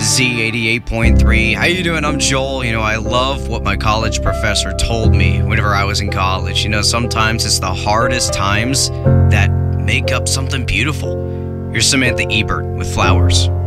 Z88.3. How you doing? I'm Joel. I love what my college professor told me whenever I was in college. Sometimes it's the hardest times that make up something beautiful. Here's Samantha Ebert with Flowers.